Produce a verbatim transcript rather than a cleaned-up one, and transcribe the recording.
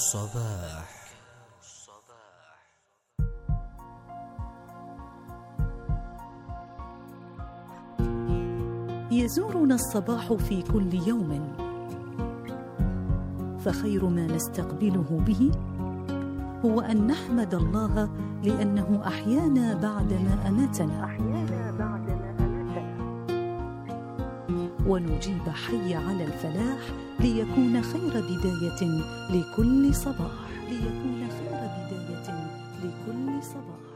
الصباح. يزورنا الصباح في كل يوم، فخير ما نستقبله به هو أن نحمد الله لأنه أحيانا بعدما أماتنا، ونجيب حي على الفلاح ليكون خير بداية لكل صباح ليكون خير بداية لكل صباح.